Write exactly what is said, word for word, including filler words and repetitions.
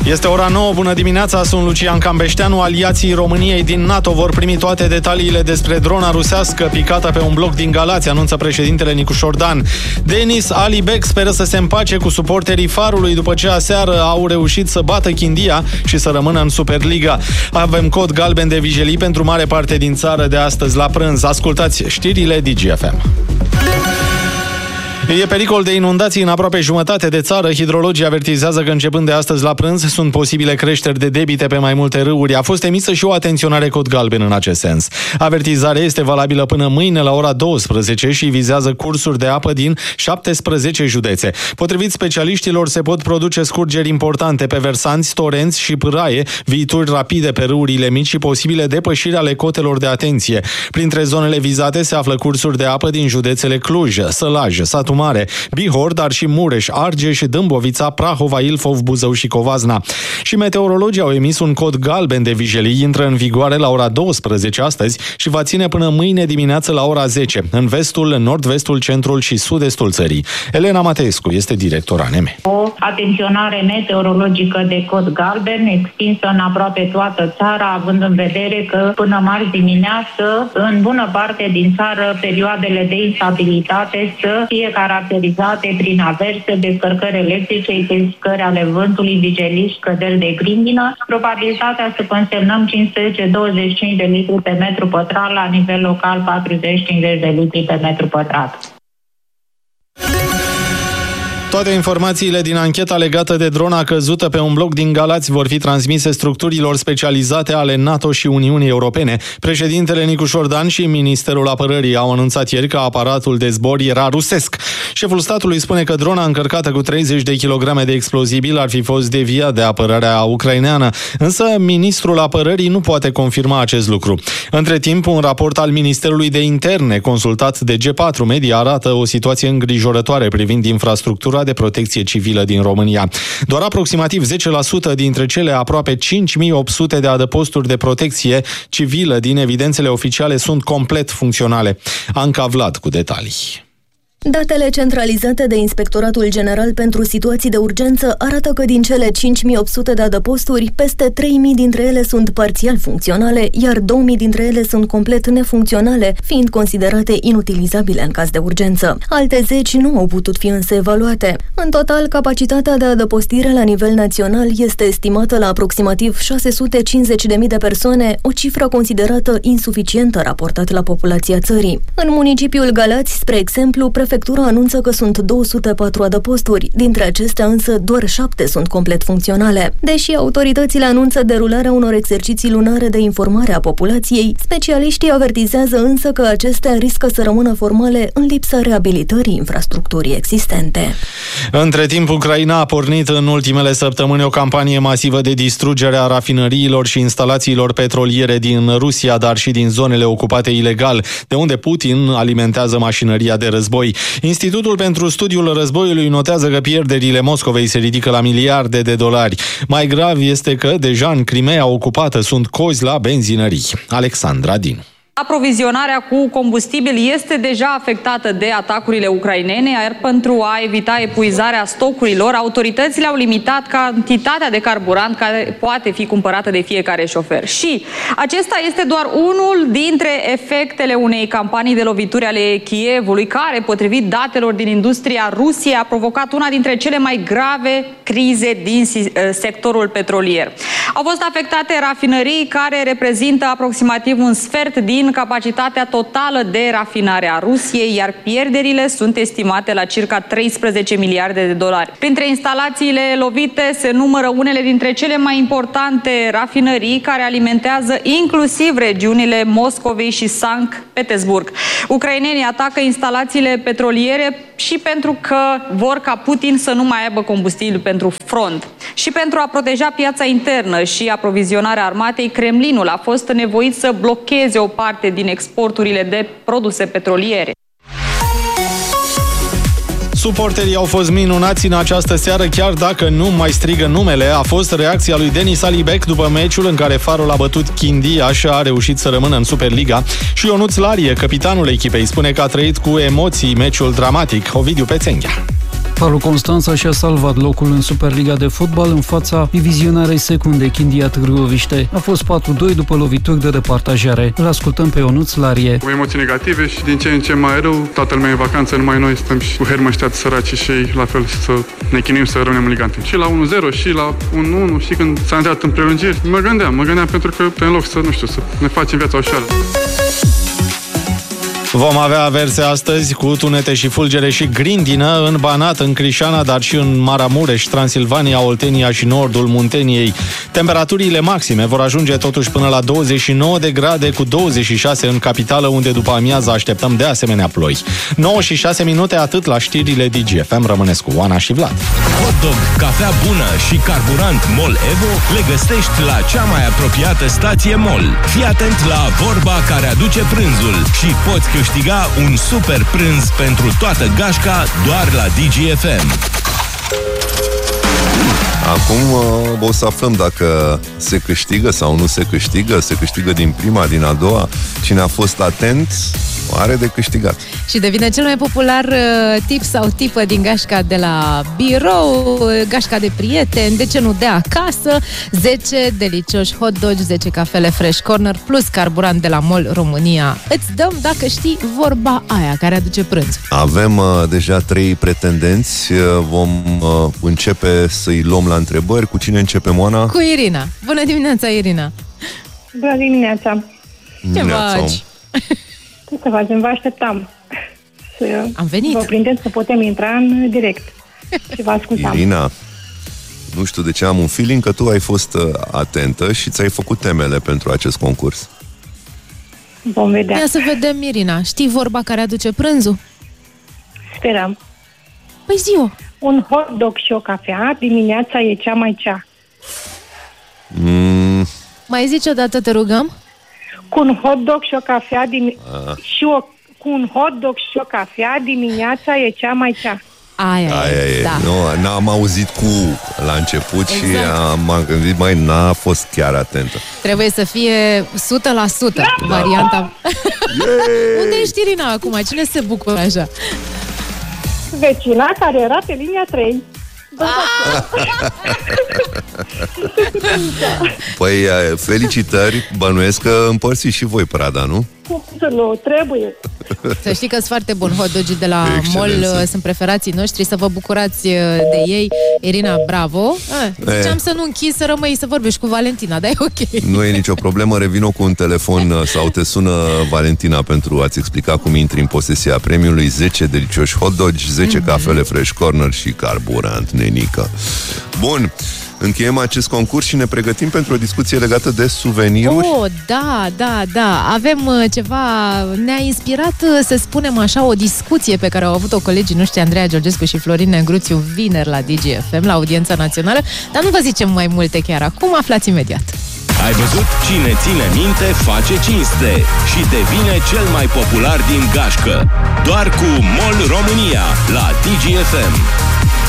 Este ora nouă, bună dimineața, sunt Lucian Cambeșteanu. Aliații României din NATO vor primi toate detaliile despre drona rusească picată pe un bloc din Galați, anunță președintele Nicușor Dan. Denis Alibek speră să se împace cu suporterii Farului după ce aseară au reușit să bată Chindia și să rămână în Superliga. Avem cod galben de vijelii pentru mare parte din țară de astăzi la prânz. Ascultați știrile D G F M. E pericol de inundații în aproape jumătate de țară. Hidrologii avertizează că începând de astăzi la prânz sunt posibile creșteri de debite pe mai multe râuri. A fost emisă și o atenționare cod galben în acest sens. Avertizarea este valabilă până mâine la ora douăsprezece și vizează cursuri de apă din șaptesprezece județe. Potrivit specialiștilor, se pot produce scurgeri importante pe versanți, torenți și pâraie, viituri rapide pe râurile mici și posibile depășiri ale cotelor de atenție. Printre zonele vizate se află cursuri de apă din județele Cluj, Sălaj, Satu Mare, Bihor, dar și Mureș, Argeș, Dâmbovița, Prahova, Ilfov, Buzău și Covasna. Și meteorologii au emis un cod galben de vijelii, intră în vigoare la ora douăsprezece astăzi și va ține până mâine dimineață la ora zece, în vestul, nord-vestul, centrul și sud-estul țării. Elena Mateescu este director A N M. O atenționare meteorologică de cod galben extinsă în aproape toată țara, având în vedere că până marți dimineață, în bună parte din țară, perioadele de instabilitate să fie caracterizate prin averse, descărcări electrice, intensificări ale vântului, vijelii și căderi de grindină. Probabilitatea să consemnăm cincisprezece douăzeci și cinci de litri pe metru pătrat, la nivel local patruzeci cincizeci de litri pe metru pătrat. Toate informațiile din ancheta legată de drona căzută pe un bloc din Galați vor fi transmise structurilor specializate ale NATO și Uniunii Europene. Președintele Nicușor Dan și Ministerul Apărării au anunțat ieri că aparatul de zbor era rusesc. Șeful statului spune că drona încărcată cu treizeci de kilograme de explozibil ar fi fost deviat de apărarea ucraineană, însă Ministrul Apărării nu poate confirma acest lucru. Între timp, un raport al Ministerului de Interne, consultat de G patru Media, arată o situație îngrijorătoare privind infrastructura de protecție civilă din România. Doar aproximativ zece la sută dintre cele aproape cinci mii opt sute de adăposturi de protecție civilă din evidențele oficiale sunt complet funcționale. Anca Vlad cu detalii. Datele centralizate de Inspectoratul General pentru Situații de Urgență arată că din cele cinci mii opt sute de adăposturi, peste trei mii dintre ele sunt parțial funcționale, iar două mii dintre ele sunt complet nefuncționale, fiind considerate inutilizabile în caz de urgență. Alte zeci nu au putut fi însă evaluate. În total, capacitatea de adăpostire la nivel național este estimată la aproximativ șase sute cincizeci de mii de persoane, o cifră considerată insuficientă raportat la populația țării. În municipiul Galați, spre exemplu, Prefectura anunță că sunt două sute patru adăposturi, dintre acestea însă doar șapte sunt complet funcționale. Deși autoritățile anunță derularea unor exerciții lunare de informare a populației, specialiștii avertizează însă că acestea riscă să rămână formale în lipsa reabilitării infrastructurii existente. Între timp, Ucraina a pornit în ultimele săptămâni o campanie masivă de distrugere a rafinăriilor și instalațiilor petroliere din Rusia, dar și din zonele ocupate ilegal, de unde Putin alimentează mașinăria de război. Institutul pentru Studiul Războiului notează că pierderile Moscovei se ridică la miliarde de dolari. Mai grav este că deja în Crimea ocupată sunt cozi la benzinării. Alexandra Dinu. Aprovizionarea cu combustibil este deja afectată de atacurile ucrainene, iar pentru a evita epuizarea stocurilor, autoritățile au limitat cantitatea de carburant care poate fi cumpărată de fiecare șofer. Și acesta este doar unul dintre efectele unei campanii de lovituri ale Kievului, care, potrivit datelor din industria Rusiei, a provocat una dintre cele mai grave crize din sectorul petrolier. Au fost afectate rafinării care reprezintă aproximativ un sfert din capacitatea totală de rafinare a Rusiei, iar pierderile sunt estimate la circa treisprezece miliarde de dolari. Printre instalațiile lovite se numără unele dintre cele mai importante rafinării care alimentează inclusiv regiunile Moscovei și Sankt Petersburg. Ucrainenii atacă instalațiile petroliere și pentru că vor ca Putin să nu mai aibă combustibil pentru front. Și pentru a proteja piața internă și aprovizionarea armatei, Kremlinul a fost nevoit să blocheze o parte din exporturile de produse petroliere. Suporterii au fost minunați în această seară, chiar dacă nu mai strigă numele. A fost reacția lui Denis Alibek după meciul în care Farul a bătut Chindia și a reușit să rămână în Superliga. Și Ionuț Larie, capitanul echipei, spune că a trăit cu emoții meciul dramatic. Ovidiu Pețenghea. Paru Constanța și-a salvat locul în Superliga de fotbal în fața divizionarei secunde Chindia Târgoviște. A fost patru doi după lovituri de departajare. Îl ascultăm pe Ionuț Larie. Cu emoții negative și din ce în ce mai rău, toată lumea e în vacanță, numai noi stăm și cu hermășteați săraci și ei la fel să ne chinuim să rămânem în Liga unu. Și la unu zero și la unu unu și când s-a intrat în prelungiri, mă gândeam, mă gândeam pentru că în loc să, nu știu, să ne facem viața ușoară. Vom avea averse astăzi cu tunete și fulgere și grindină în Banat, în Crișana, dar și în Maramureș, Transilvania, Oltenia și nordul Munteniei. Temperaturile maxime vor ajunge totuși până la douăzeci și nouă de grade, cu douăzeci și șase în capitală, unde după amiază așteptăm de asemenea ploi. nouă și șase minute, atât la știrile D G F M. Rămâneți cu Oana și Vlad. Hotdog, cafea bună și carburant MOL Evo le găsești la cea mai apropiată stație MOL. Fii atent la vorba care aduce prânzul și poți câștiga un super prânz pentru toată gașca doar la D G F M. Acum uh, o să aflăm dacă se câștigă sau nu se câștigă. Se câștigă din prima, din a doua. Cine a fost atent are de câștigat. Și devine cel mai popular uh, tip sau tipă din gașca de la birou, uh, gașca de prieteni, de ce nu de acasă. Zece delicioși hot dogi, zece cafele Fresh Corner plus carburant de la MOL România. Îți dăm dacă știi vorba aia care aduce prânz. Avem uh, deja trei pretendenți. uh, Vom uh, începe să-i luăm la întrebări. Cu cine începem, Oana? Cu Irina. Bună dimineața, Irina. Bună dimineața. Ce faci? Ce să facem? Vă așteptam să Am venit. vă prindeți să putem intra în direct și vă ascultam. Irina, nu știu de ce am un feeling că tu ai fost uh, atentă și ți-ai făcut temele pentru acest concurs. Vom vedea. Ia să vedem, Irina. Știi vorba care aduce prânzul? Sperăm. Păi zi-o. Un hot dog și o cafea, dimineața e cea mai cea. Mm. Mai zici odată, te rugăm? Cu un hot dog și o cafea dim- și o, cu un hot dog și o cafea, dimineața e cea mai cea. Aia, Aia e, da. nu, n-am auzit cu la început. Exact. Și am, m-am gândit, mai n-a fost chiar atentă. Trebuie să fie o sută la sută da. varianta. Unde ești, Irina, acum? Cine se bucură așa? Vecina care era pe linia trei. Păi, felicitări, bănuiesc că împărțiți și voi prada, nu? Cum să nu, trebuie. Să știi că sunt foarte buni hot dogi de la Excelență. MOL, sunt preferații noștri, să vă bucurați de ei. Irina, bravo. Ziceam să nu închizi, să rămâi să vorbești cu Valentina, dar e ok. Nu e nicio problemă, revino cu un telefon sau te sună Valentina pentru a-ți explica cum intri în posesia premiului. Zece delicioși hot dogi, zece mm-hmm. cafele Fresh Corner și carburant, nenică. Bun, încheiem acest concurs și ne pregătim pentru o discuție legată de suveniruri. Oh, da, da, da. Avem uh, ceva... Ne-a inspirat, uh, să spunem așa, o discuție pe care au avut-o colegii noștri Andreea Georgescu și Florin Negruțiu vineri la D G F M, la Audiența Națională, dar nu vă zicem mai multe chiar acum, aflați imediat. Ai văzut? Cine ține minte face cinste și devine cel mai popular din gașcă. Doar cu MOL România la D G F M.